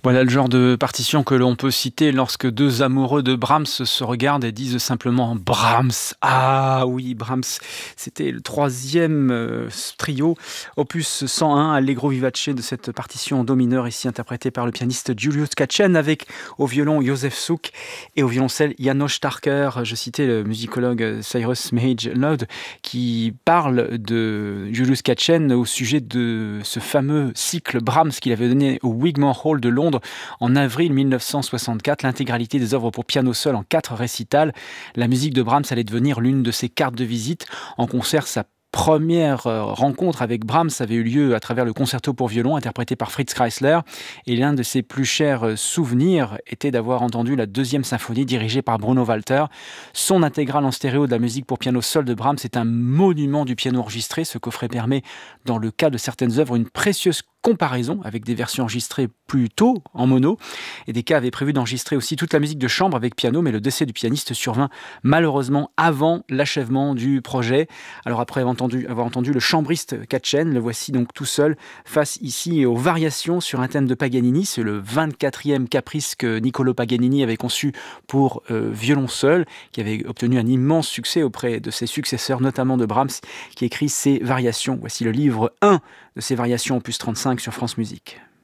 Voilà le genre de partition que l'on peut citer lorsque deux amoureux de Brahms se regardent et disent simplement Brahms. Ah oui, Brahms, c'était le troisième trio, opus 101, Allegro vivace de cette partition en do mineur, ici interprétée par le pianiste Julius Katchen, avec au violon Josef Suk et au violoncelle János Starker. Je citais le musicologue Cyrus Mage Lod qui parle de Julius Katchen au sujet de ce fameux cycle Brahms qu'il avait donné au Wigmore Hall de Londres en avril 1964, l'intégralité des œuvres pour piano seul en 4 récitals. La musique de Brahms allait devenir l'une de ses cartes de visite. En concert, sa première rencontre avec Brahms avait eu lieu à travers le concerto pour violon interprété par Fritz Kreisler, et l'un de ses plus chers souvenirs était d'avoir entendu la deuxième symphonie dirigée par Bruno Walter. Son intégrale en stéréo de la musique pour piano seul de Brahms est un monument du piano enregistré. Ce coffret permet, dans le cas de certaines œuvres, une précieuse comparaison avec des versions enregistrées plus tôt en mono, et des cas avaient prévu d'enregistrer aussi toute la musique de chambre avec piano, mais le décès du pianiste survint malheureusement avant l'achèvement du projet. Alors après avoir entendu le chambriste Katchen, le voici donc tout seul face ici aux variations sur un thème de Paganini. C'est le 24e caprice que Niccolò Paganini avait conçu pour violon seul, qui avait obtenu un immense succès auprès de ses successeurs, notamment de Brahms, qui écrit ces variations. Voici le livre 1 de ces variations opus 35 sur France Musique.